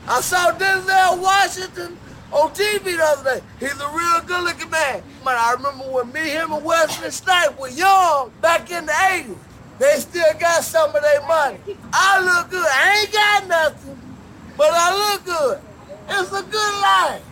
I saw Denzel Washington on TV the other day. He's a real good-looking man. Man, I remember when me, him, and Wesley Snipes were young back in the 80s. They still got some of their money. I look good. I ain't got nothing, but I look good. It's a good life.